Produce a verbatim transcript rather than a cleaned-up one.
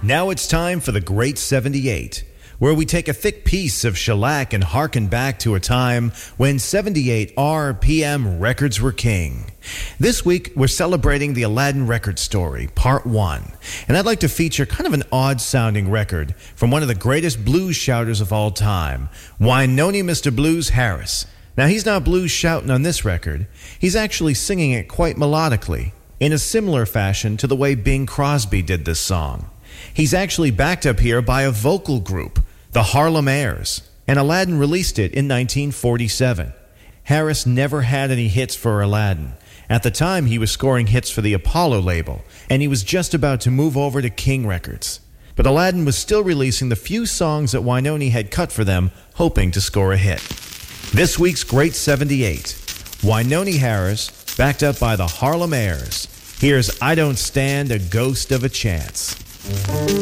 Now it's time for the Great seventy-eight, where we take a thick piece of shellac and harken back to a time when seventy-eight R P M records were king. This week, we're celebrating the Aladdin Record Story, Part one, and I'd like to feature kind of an odd-sounding record from one of the greatest blues shouters of all time, Wynonie Mister Blues Harris. Now, he's not blues shouting on this record. He's actually singing it quite melodically, in a similar fashion to the way Bing Crosby did this song. He's actually backed up here by a vocal group, the Harlem Airs, and Aladdin released it in nineteen forty-seven. Harris never had any hits for Aladdin. At the time, he was scoring hits for the Apollo label, and he was just about to move over to King Records. But Aladdin was still releasing the few songs that Wynonie had cut for them, hoping to score a hit. This week's Great seventy-eight, Wynonie Harris, backed up by the Harlem Airs. Here's I Don't Stand a Ghost of a Chance.